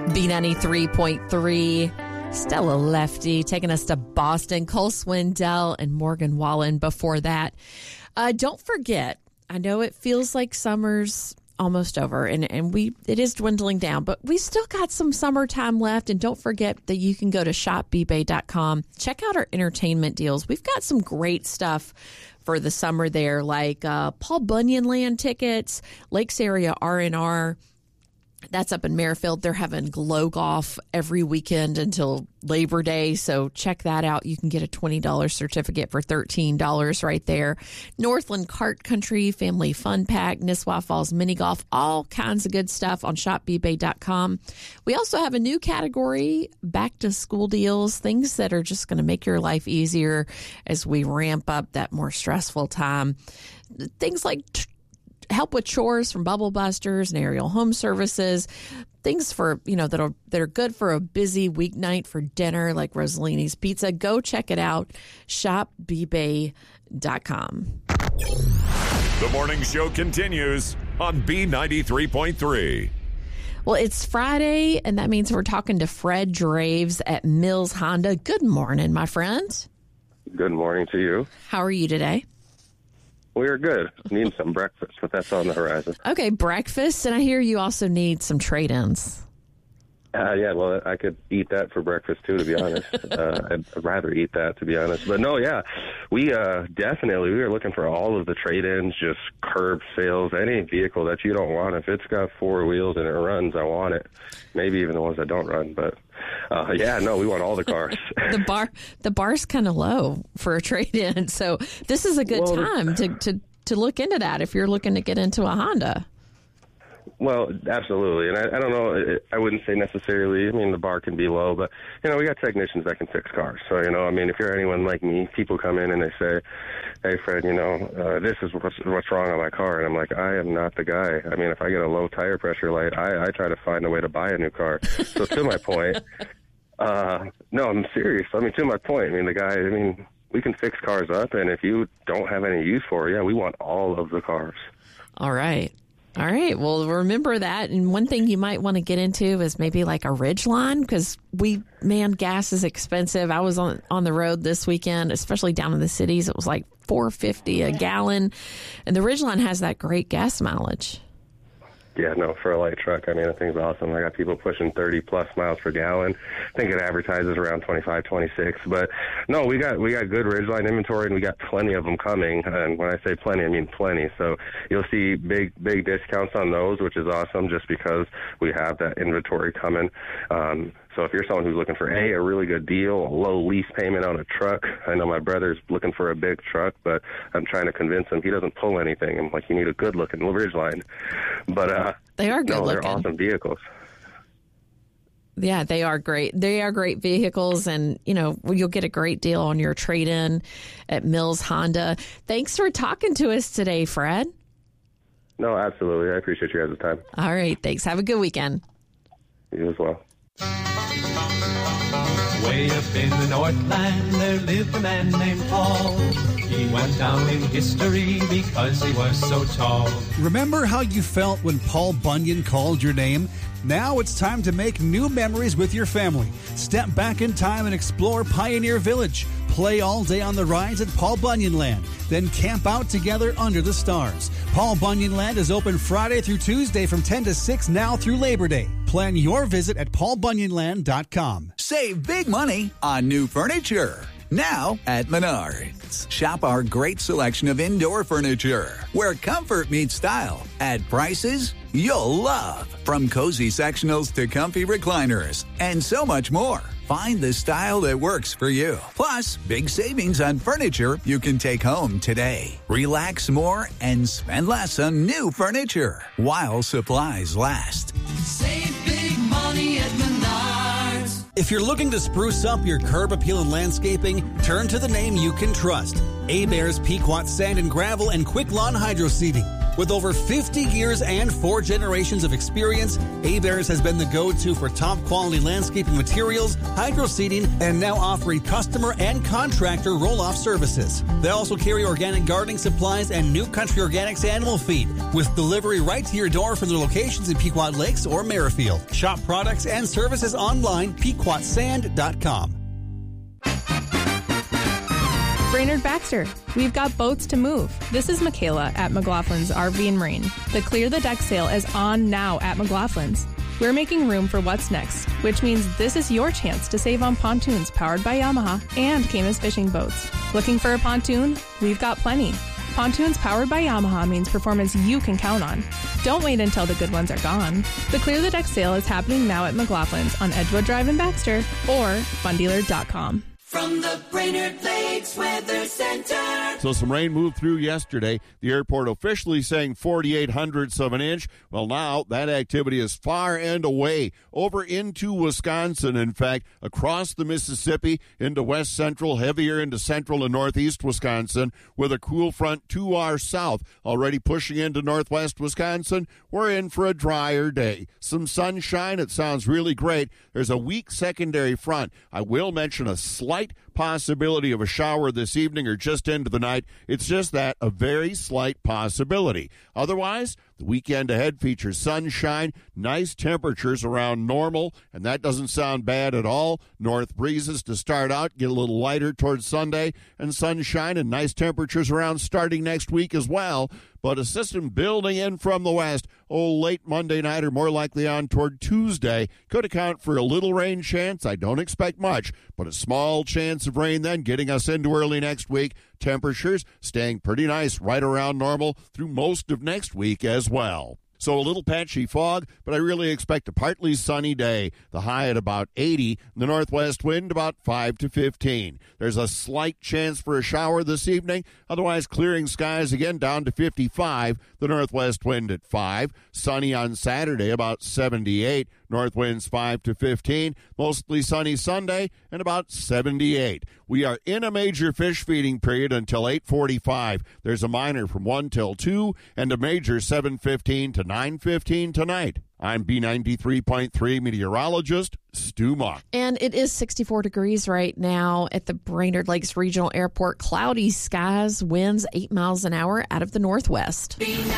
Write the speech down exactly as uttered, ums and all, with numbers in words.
B ninety-three point three. Stella Lefty taking us to Boston. Cole Swindell and Morgan Wallen before that. Uh, don't forget, I know it feels like summer's almost over, and, and we it is dwindling down, but we still got some summertime left. And don't forget that you can go to shop b bay dot com. Check out our entertainment deals. We've got some great stuff for the summer there, like uh, Paul Bunyan Land tickets, Lakes Area R and R. That's up in Merrifield. They're having Glow Golf every weekend until Labor Day, so check that out. You can get a twenty dollars certificate for thirteen dollars right there. Northland Kart Country, Family Fun Pack, Nisswa Falls Mini Golf, all kinds of good stuff on shop b bay dot com. We also have a new category, back to school deals, things that are just going to make your life easier as we ramp up that more stressful time. Things like t- help with chores from Bubble Busters and Aerial Home Services, things for, you know, that are that are good for a busy weeknight for dinner, like Rossellini's Pizza. Go check it out, shop b bay dot com. The morning show continues on B ninety-three point three. Well, it's Friday, and that means we're talking to Fred Draves at Mills Honda. Good morning, my friend. Good morning to you. How are you today? We are good. Need some breakfast, but that's on the horizon. Okay, breakfast, and I hear you also need some trade-ins. Uh, yeah, well, I could eat that for breakfast, too, to be honest. uh, I'd rather eat that, to be honest. But, no, yeah, we uh, definitely, we are looking for all of the trade-ins, just curb sales, any vehicle that you don't want. If it's got four wheels and it runs, I want it. Maybe even the ones that don't run, but... Uh, yeah, no, we want all the cars. the bar, the bar's kind of low for a trade-in, so this is a good well, time to, to, to look into that if you're looking to get into a Honda. Well, absolutely, and I, I don't know, I wouldn't say necessarily, I mean, the bar can be low, but, you know, we got technicians that can fix cars, so, you know, I mean, if you're anyone like me, people come in and they say, hey, Fred, you know, uh, this is what's, what's wrong on my car, and I'm like, I am not the guy. I mean, if I get a low tire pressure light, I, I try to find a way to buy a new car. So to my point, uh, no, I'm serious, I mean, to my point, I mean, the guy, I mean, we can fix cars up, and if you don't have any use for it, yeah, we want all of the cars. All right. All right. Well, remember that. And one thing you might want to get into is maybe like a Ridgeline, because we, man, gas is expensive. I was on on the road this weekend, especially down in the cities. It was like four fifty a gallon. And the Ridgeline has that great gas mileage. Yeah, no, for a light truck, I mean, I think it's awesome. I got people pushing thirty plus miles per gallon. I think it advertises around twenty-five, twenty-six. But no, we got we got good Ridgeline inventory, and we got plenty of them coming. And when I say plenty, I mean plenty. So you'll see big big discounts on those, which is awesome, just because we have that inventory coming. Um, so if you're someone who's looking for a a really good deal, a low lease payment on a truck, I know my brother's looking for a big truck, but I'm trying to convince him he doesn't pull anything. I'm like, you need a good looking Ridgeline. But uh, they are good no, looking. They're awesome vehicles. Yeah, they are great. They are great vehicles, and, you know, you'll get a great deal on your trade-in at Mills Honda. Thanks for talking to us today, Fred. No, absolutely. I appreciate you guys' time. All right, thanks. Have a good weekend. You as well. Way up in the Northland, there lived a man named Paul. He went down in history because he was so tall. Remember how you felt when Paul Bunyan called your name? Now it's time to make new memories with your family. Step back in time and explore Pioneer Village. Play all day on the rides at Paul Bunyan Land. Then camp out together under the stars. Paul Bunyan Land is open Friday through Tuesday from ten to six now through Labor Day. Plan your visit at paul bunyan land dot com. Save big money on new furniture. Now at Menards. Shop our great selection of indoor furniture, where comfort meets style, at prices you'll love. From cozy sectionals to comfy recliners, and so much more. Find the style that works for you. Plus, big savings on furniture you can take home today. Relax more and spend less on new furniture while supplies last. Save big money at Menards. If you're looking to spruce up your curb appeal and landscaping, turn to the name you can trust. Hebert's Pequot Sand and Gravel and Quick Lawn Hydro Seeding. With over fifty years and four generations of experience, Abears has been the go-to for top-quality landscaping materials, hydro seeding, and now offering customer and contractor roll-off services. They also carry organic gardening supplies and New Country Organics animal feed, with delivery right to your door from their locations in Pequot Lakes or Merrifield. Shop products and services online, pequot sand dot com. Brainerd Baxter, we've got boats to move. This is Michaela at McLaughlin's R V and Marine. The Clear the Deck sale is on now at McLaughlin's. We're making room for what's next, which means this is your chance to save on pontoons powered by Yamaha and Camus fishing boats. Looking for a pontoon? We've got plenty. Pontoons powered by Yamaha means performance you can count on. Don't wait until the good ones are gone. The Clear the Deck sale is happening now at McLaughlin's on Edgewood Drive in Baxter or fun dealer dot com. From the Brainerd Lakes Weather Center. So some rain moved through yesterday. The airport officially saying forty-eight hundredths of an inch. Well, now that activity is far and away over into Wisconsin. In fact, across the Mississippi into west central, heavier into central and northeast Wisconsin, with a cool front to our south already pushing into northwest Wisconsin. We're in for a drier day. Some sunshine. It sounds really great. There's a weak secondary front. I will mention a slight possibility of a shower this evening or just into the night. It's just that, a very slight possibility. Otherwise, the weekend ahead features sunshine, nice temperatures around normal, and that doesn't sound bad at all. North breezes to start out, get a little lighter towards Sunday, and sunshine and nice temperatures around starting next week as well. But a system building in from the west, oh, late Monday night or more likely on toward Tuesday, could account for a little rain chance. I don't expect much, but a small chance of rain then getting us into early next week. Temperatures staying pretty nice right around normal through most of next week as well. So a little patchy fog, but I really expect a partly sunny day. The high at about eighty, the northwest wind about five to fifteen. There's a slight chance for a shower this evening, otherwise clearing skies again down to fifty-five. The northwest wind at five. Sunny on Saturday, about seventy-eight. North winds five to fifteen. Mostly sunny Sunday and about seventy-eight. We are in a major fish feeding period until eight forty-five. There's a minor from one till two and a major seven fifteen to nine fifteen tonight. I'm B ninety-three point three meteorologist Stu Muck. And it is sixty-four degrees right now at the Brainerd Lakes Regional Airport. Cloudy skies, winds eight miles an hour out of the northwest. B